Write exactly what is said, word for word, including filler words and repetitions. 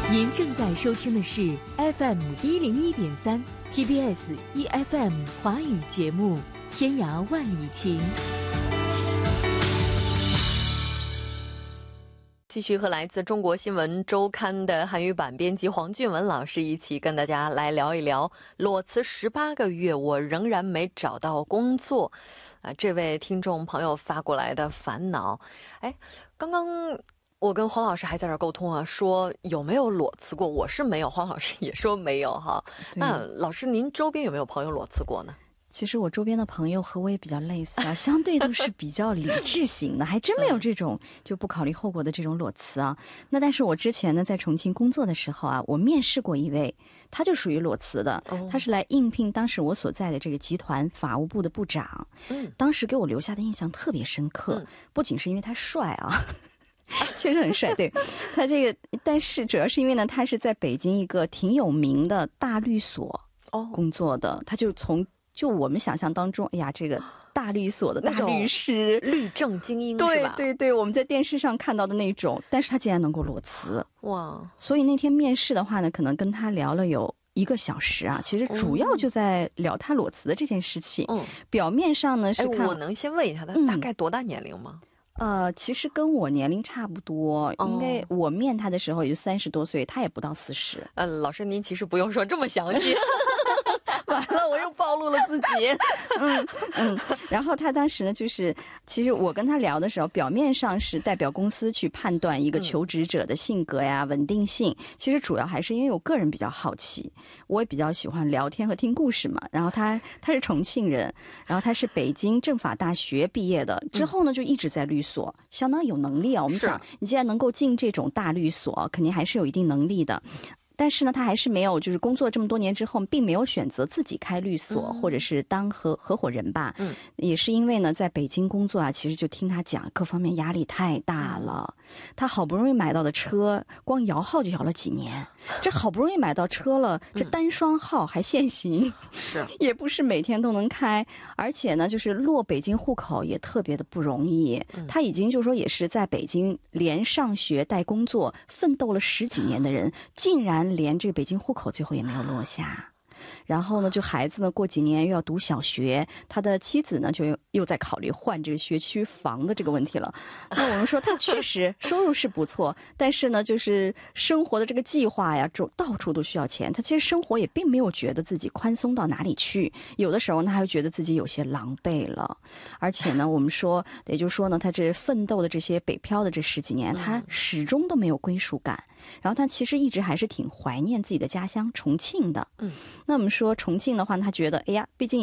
您正在收听的是 F M 一零一点三 T B S E F M 华语节目《天涯万里情》。继续和来自中国新闻周刊的汉语版编辑黄俊文老师一起跟大家来聊一聊裸辞十八个月我仍然没找到工作啊，这位听众朋友发过来的烦恼。哎，刚刚我跟黄老师还在这沟通啊，说有没有裸辞过，我是没有，黄老师也说没有哈。那老师您周边有没有朋友裸辞过呢？ 其实我周边的朋友和我也比较类似啊，相对都是比较理智型的，还真没有这种就不考虑后果的这种裸辞啊。那但是我之前呢在重庆工作的时候啊，我面试过一位，他就属于裸辞的，他是来应聘当时我所在的这个集团法务部的部长。嗯，当时给我留下的印象特别深刻，不仅是因为他帅啊。确实很帅，对他这个，但是主要是因为呢，他是在北京一个挺有名的大律所工作的，哦、他就从就我们想象当中，哎呀，这个大律所的大律师， 律政精英对是吧？ 对对，我们在电视上看到的那种，但是他竟然能够裸辞，哇！所以那天面试的话呢，可能跟他聊了有一个小时啊，其实主要就在聊他裸辞的这件事情。嗯，表面上呢是看， 我能先问一下他大概多大年龄吗？嗯呃，其实跟我年龄差不多，因为我面他的时候也就三十多岁，他也不到四十。 呃，老师您其实不用说这么详细。 完了，我又暴露了自己。嗯嗯，然后他当时呢，就是其实我跟他聊的时候，表面上是代表公司去判断一个求职者的性格呀、稳定性，其实主要还是因为我个人比较好奇，我也比较喜欢聊天和听故事嘛。然后他他是重庆人，然后他是北京政法大学毕业的，之后呢就一直在律所，相当有能力啊。我们想，你既然能够进这种大律所，肯定还是有一定能力的。但是呢，他还是没有，就是工作这么多年之后，并没有选择自己开律所，嗯、或者是当合合伙人吧。嗯，也是因为呢，在北京工作啊，其实就听他讲，各方面压力太大了。嗯、他好不容易买到的车，光摇号就摇了几年。这好不容易买到车了，这单双号还限行，是、嗯、也不是每天都能开，而且呢，就是落北京户口也特别的不容易。嗯、他已经就说也是在北京连上学带工作奋斗了十几年的人，竟然连这个北京户口最后也没有落下。然后呢，就孩子呢过几年又要读小学，他的妻子呢就又在考虑换这个学区房的这个问题了。那我们说他确实收入是不错，但是呢就是生活的这个计划呀，就到处都需要钱，他其实生活也并没有觉得自己宽松到哪里去，有的时候呢还会觉得自己有些狼狈了。而且呢我们说也就是说呢，他这奋斗的这些北漂的这十几年，他始终都没有归属感，然后他其实一直还是挺怀念自己的家乡重庆的。嗯，那我们说重庆的话，他觉得哎呀，毕竟